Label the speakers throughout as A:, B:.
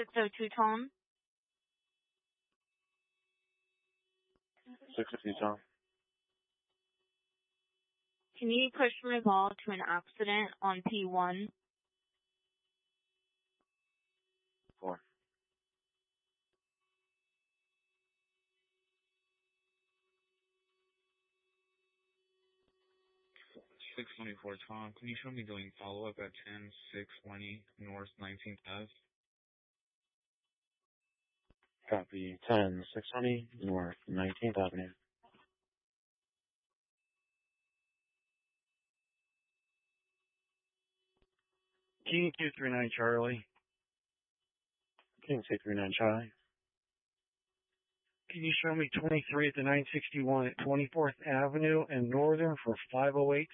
A: 602 Tom.
B: 602 Tom.
A: Can you push resolve to an accident on P1?
B: 4.
C: Six 24 Tom, can you show me doing follow-up at 10-620 North 19th Ave?
B: Copy. 10-620 North 19th Avenue.
D: King 239 Charlie.
B: King 239 Charlie.
D: Can you show me 23 at the 961 at 24th Avenue and Northern for 508?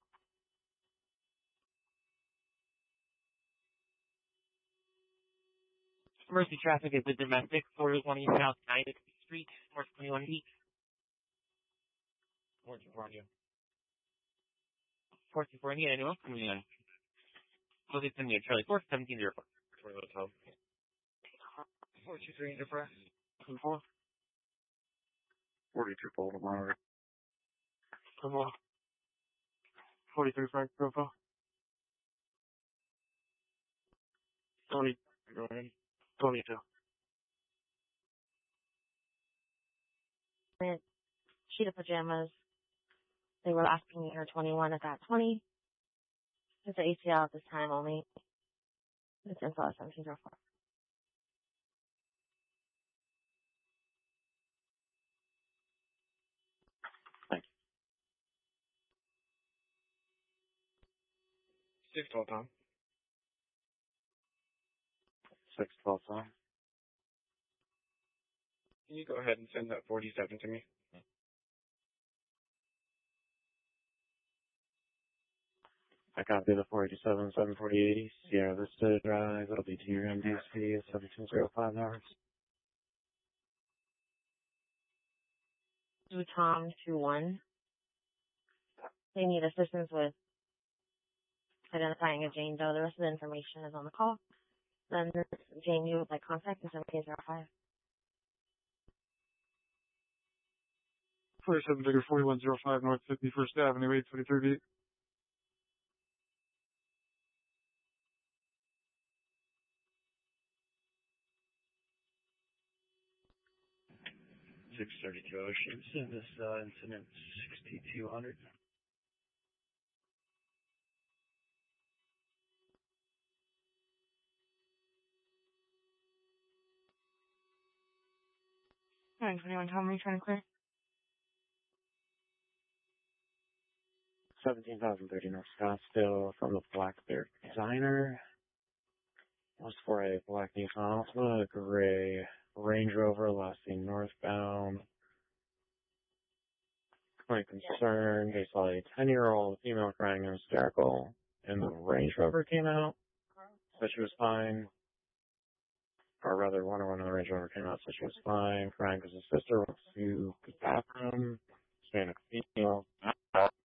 E: Mercy traffic is the domestic, 420 South 9th Street, North 21 Beach. Morning, Roger. 424, anyone coming in? Close it to me, Charlie, 417 0. 423 Enterprise. 4.
B: 42 Baltimore.
D: 43 Frank Profile. Tony, go ahead. 22.
F: Sheet of pajamas. They were asking me her 21 at that 20. It's an ACL at this time only. It's info 1704.
B: Thank you.
C: 612 Tom.
B: 612 Tom.
C: Can you go ahead and send that 47 to me?
B: I copy the 487 740 Sierra Vista Drive. It'll be to your MDSP 1705 hours.
F: To Tom 21. They need assistance with identifying a Jane Doe. The rest of the information is on the call. Then Jane, you would like contact in 1705.
D: 47 Digger 4105 North 51st Avenue, 823 B.
B: $632 Ocean. This incident 6200.
A: Alright, 21 Tom, are you trying to clear?
B: 17,030 North Scottsdale from the Black Bear Designer. Was for a black Nissan Altima, gray Range Rover, last seen northbound. Point concern, they saw a 10-year-old female crying and hysterical, and the Range Rover came out, said she was fine. Or rather, one of the Range Rover came out, said she was fine, crying because his sister went to the bathroom, staying a female.